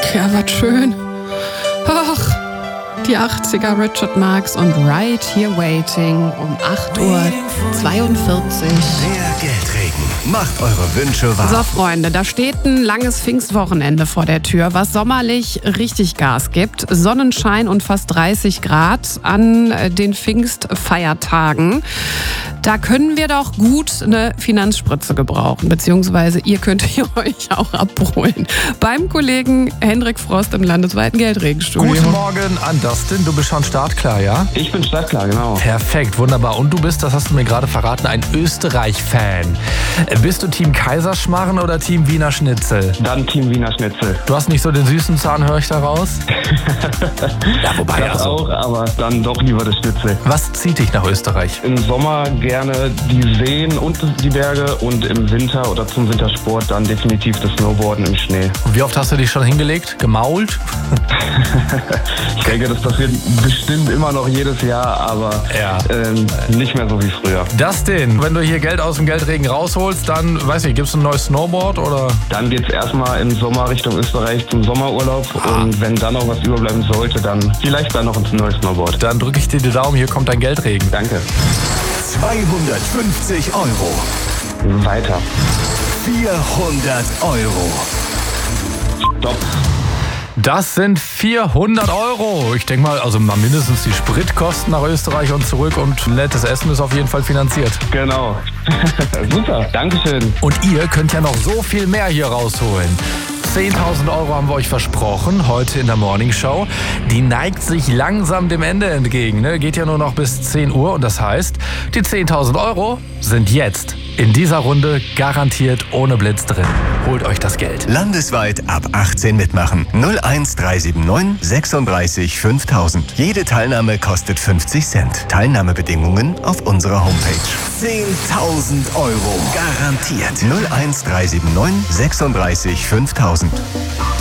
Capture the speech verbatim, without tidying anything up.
Ja, was schön. Ach, die achtziger, Richard Marx und Right Here Waiting um acht Uhr zweiundvierzig. Der Geldregen macht eure Wünsche wahr. So, Freunde, da steht ein langes Pfingstwochenende vor der Tür, was sommerlich richtig Gas gibt. Sonnenschein und fast dreißig Grad an den Pfingstfeiertagen. Da können wir doch gut eine Finanzspritze gebrauchen, beziehungsweise ihr könnt ihr euch auch abholen. Beim Kollegen Hendrik Frost im landesweiten Geldregenstudio. Guten Morgen an Dustin, du bist schon startklar, ja? Ich bin startklar, genau. Perfekt, wunderbar. Und du bist, das hast du mir gerade verraten, ein Österreich-Fan. Bist du Team Kaiserschmarren oder Team Wiener Schnitzel? Dann Team Wiener Schnitzel. Du hast nicht so den süßen Zahn, höre ich daraus? Ja, wobei Das also. auch, aber dann doch lieber das Schnitzel. Was zieht dich nach Österreich? Im Sommer gerne die Seen und die Berge und im Winter oder zum Wintersport dann definitiv das Snowboarden im Schnee. Und wie oft hast du dich schon hingelegt? Gemault? Ich denke, das passiert bestimmt immer noch jedes Jahr, aber Ja. ähm, nicht mehr so wie früher. Dustin, wenn du hier Geld aus dem Geldregen rausholst, dann, weiß nicht, gibst du ein neues Snowboard oder? Dann geht's erstmal im Sommer Richtung Österreich zum Sommerurlaub Ah. und wenn dann noch was überbleiben sollte, dann vielleicht dann noch ein neues Snowboard. Dann drücke ich dir die Daumen, hier kommt dein Geldregen. Danke. zweihundertfünfzig Euro. Weiter. vierhundert Euro. Stopp. Das sind vierhundert Euro. Ich denke mal, also mal mindestens die Spritkosten nach Österreich und zurück und nettes Essen ist auf jeden Fall finanziert. Genau. Super. Dankeschön. Und ihr könnt ja noch so viel mehr hier rausholen. zehntausend Euro haben wir euch versprochen, heute in der Morning Show. Die neigt sich langsam dem Ende entgegen. Ne? Geht ja nur noch bis zehn Uhr und das heißt, die zehntausend Euro sind jetzt in dieser Runde garantiert ohne Blitz drin. Holt euch das Geld. Landesweit ab achtzehn mitmachen. null eins drei sieben neun sechsunddreißig fünftausend. Jede Teilnahme kostet fünfzig Cent. Teilnahmebedingungen auf unserer Homepage. zehntausend Euro garantiert. null eins drei sieben neun sechsunddreißig fünftausend.